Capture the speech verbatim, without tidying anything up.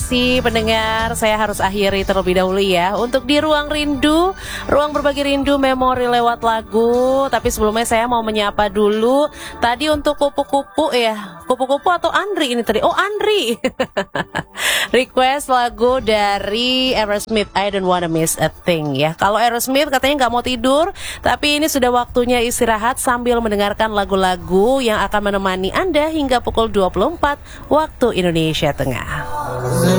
kasih pendengar, saya harus akhiri terlebih dahulu ya. Untuk di Ruang Rindu, ruang berbagi rindu memori lewat lagu. Tapi sebelumnya saya mau menyapa dulu. Tadi untuk kupu-kupu ya, kupu-kupu atau Andri ini tadi? Oh Andri, request lagu dari Aerosmith, I Don't Wanna Miss a Thing ya. Kalau Aerosmith katanya nggak mau tidur, tapi ini sudah waktunya istirahat sambil mendengarkan lagu-lagu yang akan menemani Anda hingga pukul dua puluh empat waktu Indonesia Tengah.